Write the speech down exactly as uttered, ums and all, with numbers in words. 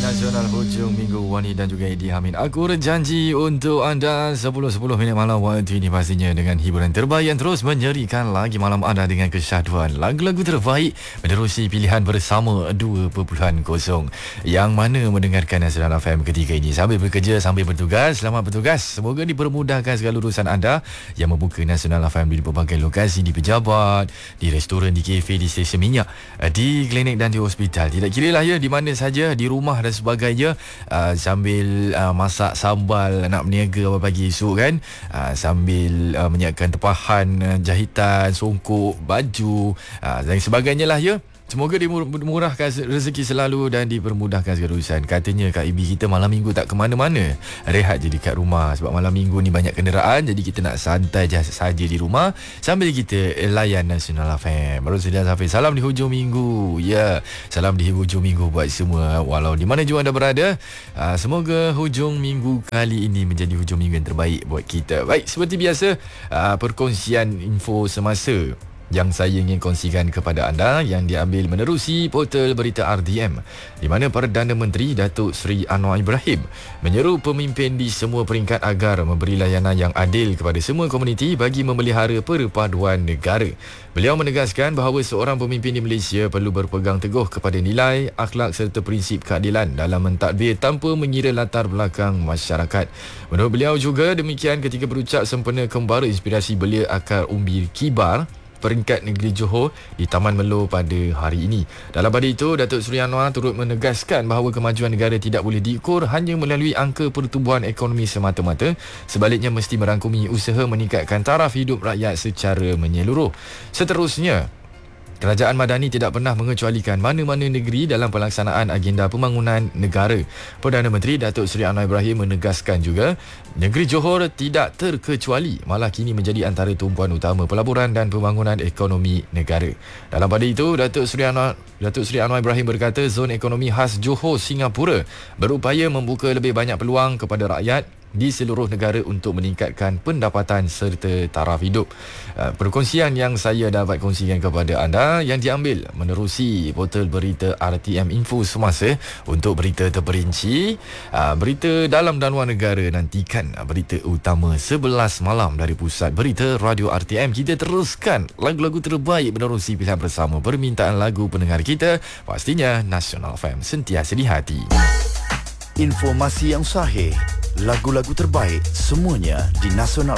Nasional hujung minggu, Wani dan juga Eddie Hamid. Aku berjanji untuk anda sepuluh sepuluh minit malam waktu ini pastinya dengan hiburan terbaik yang terus menyerikan lagi malam anda dengan kesyahduan lagu-lagu terbaik menerusi pilihan bersama dua titik kosong yang mana mendengarkan Nasional F M ketika ini sambil bekerja, sambil bertugas. Selamat bertugas, semoga dipermudahkan segala urusan anda yang membuka Nasional F M di berbagai lokasi, di pejabat, di restoran, di kafe, di stesen minyak, di klinik dan di hospital. Tidak kira lah ya, di mana saja, di rumah dan sebagainya, uh, sambil uh, masak sambal nak berniaga pagi esok kan, uh, sambil uh, menyiapkan tepahan, uh, jahitan, songkok, baju, uh, dan sebagainya lah ya. Semoga dimurahkan rezeki selalu dan dipermudahkan segala urusan. Katanya Kak Ibi kita malam minggu tak ke mana-mana, rehat je dekat rumah. Sebab malam minggu ni banyak kenderaan, jadi kita nak santai je saja di rumah sambil kita layan Nasional F M. Baru sedia Hafiz, salam di hujung minggu. Ya, salam di hujung minggu buat semua, walau di mana juga anda berada. uh, Semoga hujung minggu kali ini menjadi hujung minggu yang terbaik buat kita. Baik, seperti biasa, uh, perkongsian info semasa yang saya ingin kongsikan kepada anda yang diambil menerusi portal berita R D M, di mana Perdana Menteri Datuk Seri Anwar Ibrahim menyeru pemimpin di semua peringkat agar memberi layanan yang adil kepada semua komuniti bagi memelihara perpaduan negara. Beliau menegaskan bahawa seorang pemimpin di Malaysia perlu berpegang teguh kepada nilai, akhlak serta prinsip keadilan dalam mentadbir tanpa mengira latar belakang masyarakat. Menurut beliau juga demikian ketika berucap sempena kembara inspirasi belia akar umbi kibar peringkat negeri Johor di Taman Melo pada hari ini. Dalam pada itu, Datuk Seri Anwar turut menegaskan bahawa kemajuan negara tidak boleh diukur hanya melalui angka pertumbuhan ekonomi semata-mata. Sebaliknya mesti merangkumi usaha meningkatkan taraf hidup rakyat secara menyeluruh. Seterusnya, Kerajaan Madani tidak pernah mengecualikan mana-mana negeri dalam pelaksanaan agenda pembangunan negara. Perdana Menteri Datuk Seri Anwar Ibrahim menegaskan juga negeri Johor tidak terkecuali, malah kini menjadi antara tumpuan utama pelaburan dan pembangunan ekonomi negara. Dalam pada itu, Datuk Seri Anwar Datuk Seri Anwar Ibrahim berkata zon ekonomi khas Johor Singapura berupaya membuka lebih banyak peluang kepada rakyat di seluruh negara untuk meningkatkan pendapatan serta taraf hidup. Uh, perkongsian yang saya dapat kongsikan kepada anda yang diambil menerusi portal berita R T M Info Semasa. Untuk berita terperinci, uh, berita dalam dan luar negara, nantikan uh, berita utama sebelas malam dari Pusat Berita Radio R T M. Kita teruskan lagu-lagu terbaik menerusi pilihan bersama permintaan lagu pendengar kita. Pastinya Nasional F M sentiasa di hati. Informasi yang sahih, lagu-lagu terbaik, semuanya di Nasional